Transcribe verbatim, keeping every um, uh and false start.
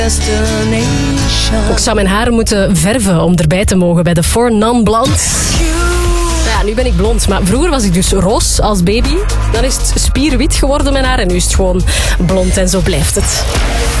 Ik zou mijn haren moeten verven om erbij te mogen bij de For Non Blonde. Ja, nu ben ik blond, maar vroeger was ik dus roze als baby. Dan is het spierwit geworden mijn haar en nu is het gewoon blond en zo blijft het.